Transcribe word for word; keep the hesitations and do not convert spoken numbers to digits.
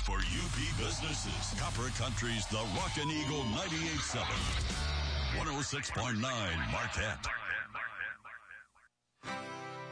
for U P businesses. Copper Country's The Rockin' Eagle ninety-eight point seven. one oh six point nine Marquette.